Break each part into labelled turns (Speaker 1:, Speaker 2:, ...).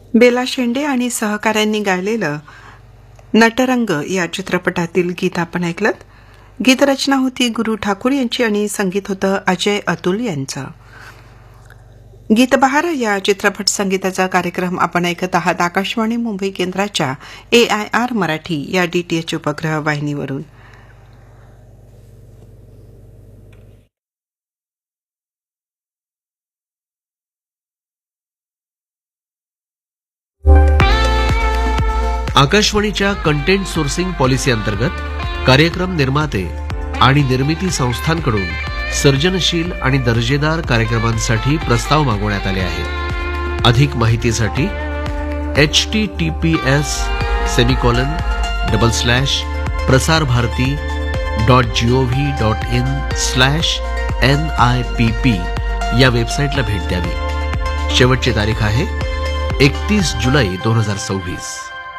Speaker 1: बेला शेंडे आणि सहकाऱ्यांनी गायलेलं नटरंग या चित्रपटातील गीत आपण ऐकलं. गीतरचना होती गुरु ठाकूर यांची आणि संगीत होतं अजय अतुल यांचं. गीतबहार या चित्रपट संगीताचा कार्यक्रम आपण ऐकत आहात आकाशवाणी मुंबई केंद्राच्या AIR मराठी या DTH उपग्रह वाहिनीवरून.
Speaker 2: आकाशवाणीच्या कंटेंट सोर्सिंग पॉलिसी अंतर्गत कार्यक्रम निर्माते आणि निर्मिती संस्थांकडून सर्जनशील आणि दर्जेदार कार्यक्रमांसाठी प्रस्ताव मागवण्यात आले आहेत. अधिक माहितीसाठी https://prasarbharati.gov.in/NIPP या वेबसाईटला भेट द्यावी. शेवटची तारीख आहे 31 जुलै 2026.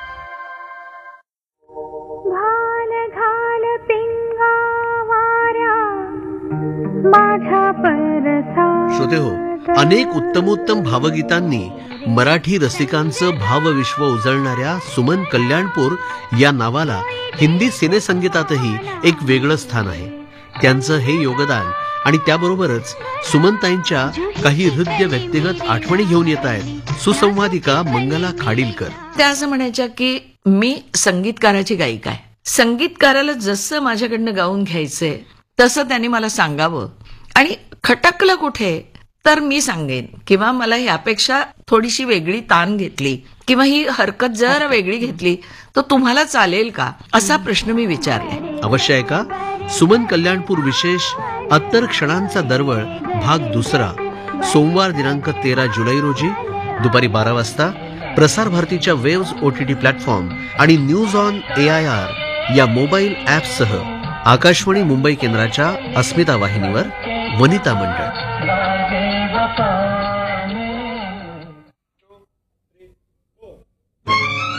Speaker 2: श्रोते हो, अनेक उत्तमोत्तम भावगीतांनी मराठी रसिकांचं भावविश्व उजळणाऱ्या सुमन कल्याणपूर या नावाला हिंदी सिनेसंगीतातही एक वेगळं स्थान आहे. त्यांचं हे योगदान आणि त्याबरोबरच सुमनताईंच्या काही हृदय व्यक्तिगत आठवणी घेऊन येत आहेत सुसंवादिका मंगला खाडीलकर.
Speaker 3: त्या असं म्हणायच्या की मी संगीतकाराची गायिका आहे. संगीतकाराला जसं माझ्याकडनं गाऊन घ्यायचंय तसं त्यांनी मला सांगावं आणि खटकलं कुठे तर मी सांगेन किंवा मला ह्यापेक्षा थोडीशी वेगळी तान घेतली किंवा ही हरकत जर वेगळी घेतली तर तुम्हाला चालेल का असा प्रश्न मी विचारला.
Speaker 2: अवश्य आहे का. सुमन कल्याणपूर विशेष अत्तर क्षणांचा दरवळ भाग 2 सोमवार दिनांक 13 जुलै रोजी दुपारी 12 वाजता प्रसार भारतीच्या वेव्स OTT प्लॅटफॉर्म आणि न्यूज ऑन AIR या मोबाईल ॲपसह आकाशवाणी मुंबई केंद्राच्या अस्मिता वाहिनीवर वनिता मंडळ.